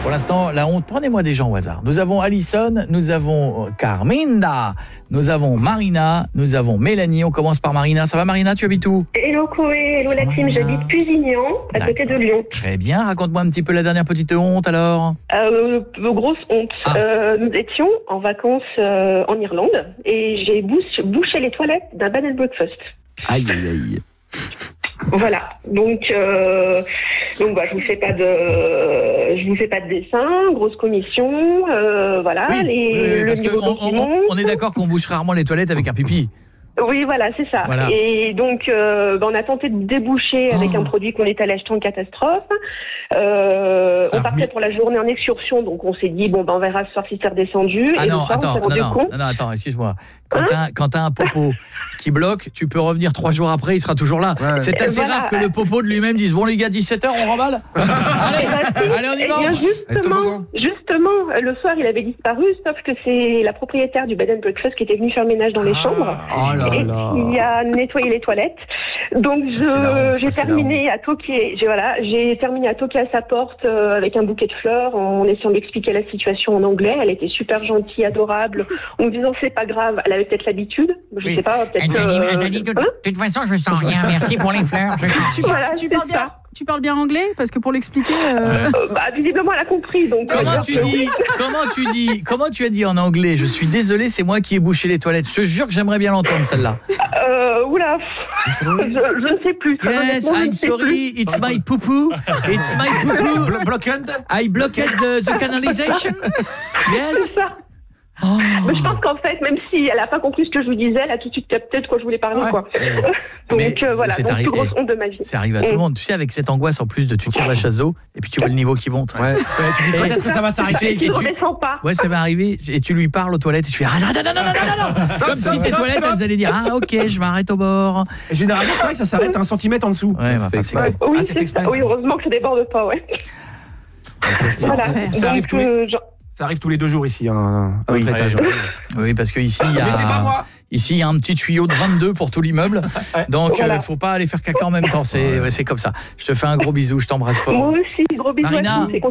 Pour l'instant, la honte, prenez-moi des gens au hasard. Nous avons Alison, nous avons Carminda, nous avons Marina, nous avons Mélanie. On commence par Marina. Ça va Marina, tu habites où? Hello Chloé, hello la team, j'habite Pusignan, à côté de Lyon. Très bien, raconte-moi un petit peu la dernière petite honte alors. Grosse honte. Nous étions en vacances en Irlande et j'ai bouché les toilettes d'un bed and breakfast. Aïe, aïe, aïe. Voilà, donc bah, je vous fais pas de dessin, grosse commission, voilà, oui, parce on est d'accord qu'on bouche rarement les toilettes avec un pipi. Oui, voilà, c'est ça. Voilà. Et donc, on a tenté de déboucher avec un produit qu'on est allé acheter en catastrophe. On partait pour la journée en excursion, donc on s'est dit, bon, on verra ce soir si c'est redescendu. Ah et non, non, attends, excuse-moi. Quand t'as un popo qui bloque, tu peux revenir 3 jours après, il sera toujours là. Ouais. C'est assez rare que le popo de lui-même dise, bon les gars, 17h, on remballe. Allez, on y va. Justement, le soir, il avait disparu, sauf que c'est la propriétaire du bed and breakfast qui était venue faire le ménage dans les chambres. Et qui a nettoyé les toilettes. Donc j'ai terminé à toquer à sa porte avec un bouquet de fleurs en essayant d'expliquer la situation en anglais. Elle était super gentille, adorable, en me disant c'est pas grave, elle avait peut-être l'habitude, je sais pas, peut-être de toute façon, je sens rien, merci pour les fleurs. Tu parles bien anglais parce que pour l'expliquer visiblement elle a compris donc comment tu as dit en anglais? Je suis désolé, c'est moi qui ai bouché les toilettes. Je te jure que j'aimerais bien l'entendre celle-là. Oula. Je ne sais plus. Yes, I'm sorry, it's my poo-poo. It's my poo-poo. I blocked the canalization. Yes. C'est ça. Mais je pense qu'en fait, même si elle n'a pas compris ce que je vous disais, elle a tout de suite capté de quoi je voulais parler, quoi. Donc voilà, donc plus grosse honte de ma vie. Ça arrive à tout le monde, tu sais, avec cette angoisse en plus de tu tires la chasse d'eau et puis tu vois le niveau qui monte. Ouais. Tu dis peut-être que ça va s'arrêter. Et tu ne redescends pas. Ouais, ça m'est arrivé et tu lui parles aux toilettes et tu fais non. C'est comme si tes toilettes elles allaient dire ok, je m'arrête au bord. Et généralement, c'est vrai que ça s'arrête 1 centimètre en dessous. Ouais, c'est vrai. Oui, heureusement que ça déborde pas, ouais. Voilà. Ça arrive tous les 2 jours ici, à notre étage. Oui, parce que ici il y a. Mais c'est pas moi. Ici, il y a un petit tuyau de 22 pour tout l'immeuble. Donc, il ne faut pas aller faire caca en même temps. C'est comme ça. Je te fais un gros bisou, je t'embrasse fort. Moi aussi, gros bisou. Marina,